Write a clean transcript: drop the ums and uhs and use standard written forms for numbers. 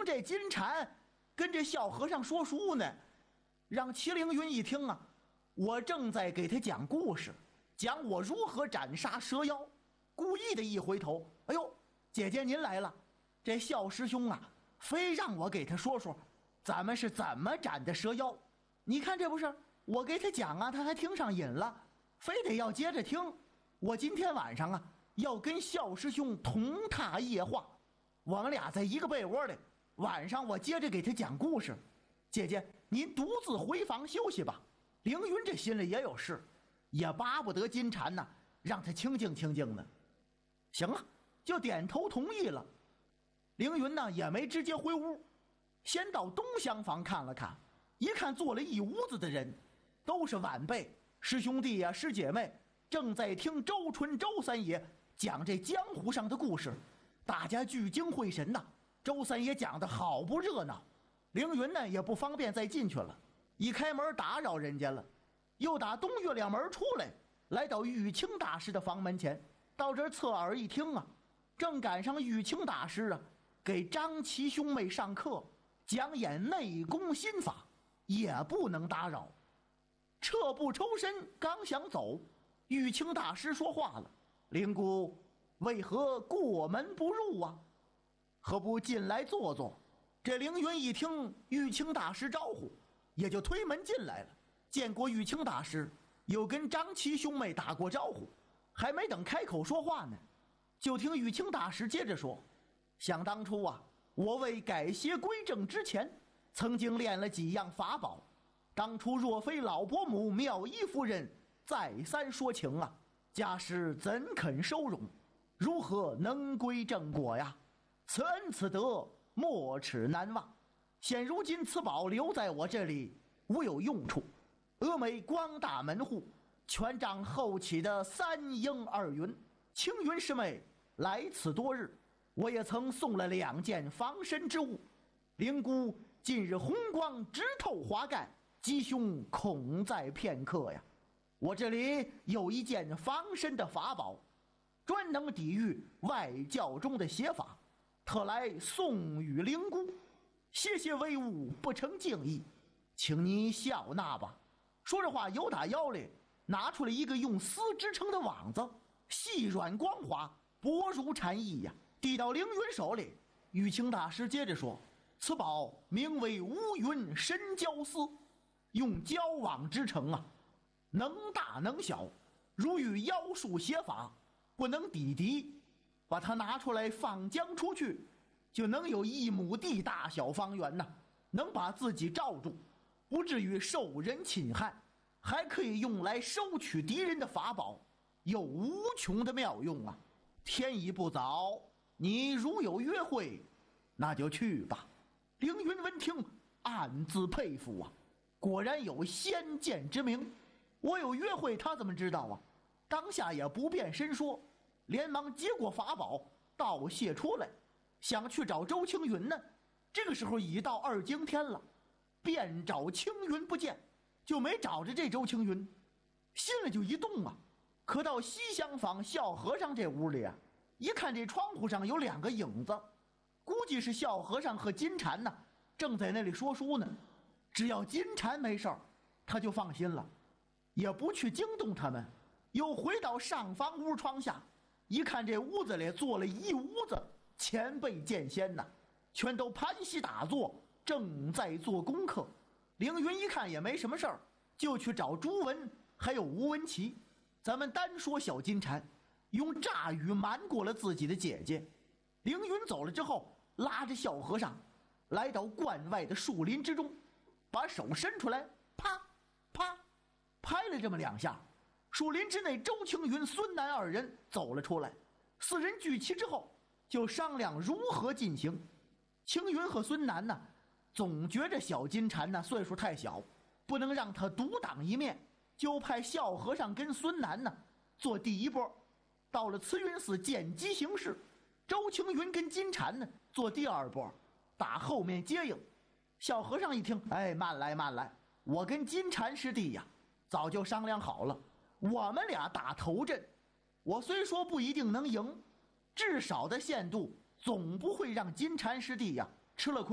这金蝉跟这小和尚说书呢，让麒麟云一听啊，我正在给他讲故事，讲我如何斩杀蛇妖，故意的一回头，哎呦，姐姐您来了。这孝师兄啊，非让我给他说说咱们是怎么斩的蛇妖。你看这不是我给他讲啊，他还听上瘾了，非得要接着听。我今天晚上啊，要跟孝师兄同榻夜话，我们俩在一个被窝里，晚上我接着给他讲故事。姐姐您独自回房休息吧。凌云这心里也有事，也巴不得金蝉呢，让他清静清静呢。行啊，就点头同意了。凌云呢也没直接回屋，先到东厢房看了看，一看坐了一屋子的人，都是晚辈师兄弟呀、师姐妹，正在听周春周三爷讲这江湖上的故事，大家聚精会神呐。周三爷讲的好不热闹，凌云呢也不方便再进去了，一开门打扰人家了，又打东月亮门出来，来到玉清大师的房门前，到这儿侧耳一听啊，正赶上玉清大师啊给张琪兄妹上课，讲演内功心法，也不能打扰。撤步抽身，刚想走，玉清大师说话了：“灵姑，为何过门不入啊？何不进来坐坐？”这凌云一听玉清大师招呼，也就推门进来了。见过玉清大师，又跟张琪兄妹打过招呼，还没等开口说话呢，就听玉清大师接着说：“想当初啊，我为改邪归正之前，曾经练了几样法宝。当初若非老伯母妙一夫人再三说情啊，家师怎肯收容？如何能归正果呀？此恩此德，没齿难忘。现如今此宝留在我这里，无有用处。峨眉光大门户，全仗后起的三英二云、青云师妹来此多日，我也曾送了2件防身之物。灵姑近日红光直透华盖，吉凶恐在片刻呀。我这里有一件防身的法宝，专能抵御外教中的邪法，特来送与灵姑，些些微物不成敬意，请你笑纳吧。说着话，由打腰里拿出了一个用丝织成的网子，细软光滑，薄如蝉翼呀，递到凌云手里。玉清大师接着说：“此宝名为乌云神蛟丝，用蛟网织成啊，能大能小，如遇妖术邪法，不能抵敌。把它拿出来放江出去，就能有1亩地大小方圆呐，能把自己罩住，不至于受人侵害，还可以用来收取敌人的法宝，有无穷的妙用啊！天已不早，你如有约会，那就去吧。”凌云闻听，暗自佩服啊，果然有先见之明。我有约会，他怎么知道啊？当下也不便深说，连忙接过法宝，道谢出来，想去找周青云呢。这个时候已到2更天了，遍找青云不见，就没找着这周青云，心里就一动啊。可到西厢房孝和尚这屋里啊，一看这窗户上有2个影子，估计是孝和尚和金蝉呢，正在那里说书呢。只要金蝉没事儿，他就放心了，也不去惊动他们。又回到上房屋窗下，一看这屋子里坐了一屋子前辈剑仙呐，全都盘膝打坐，正在做功课。凌云一看也没什么事儿，就去找朱文还有吴文琪。咱们单说小金蝉用诈语瞒过了自己的姐姐。凌云走了之后，拉着孝和尚来到关外的树林之中，把手伸出来，啪啪拍了这么2下。树林之内，周青云、孙楠2人走了出来。4人聚齐之后，就商量如何进行。青云和孙楠呢，总觉着小金蝉呢岁数太小，不能让他独当一面，就派孝和尚跟孙楠呢做第一波，到了慈云寺见机行事。周青云跟金蝉呢做第2波，打后面接应。小和尚一听，哎，慢来慢来，我跟金蝉师弟呀早就商量好了，我们俩打头阵，我虽说不一定能赢，至少的限度总不会让金蝉师弟呀吃了亏。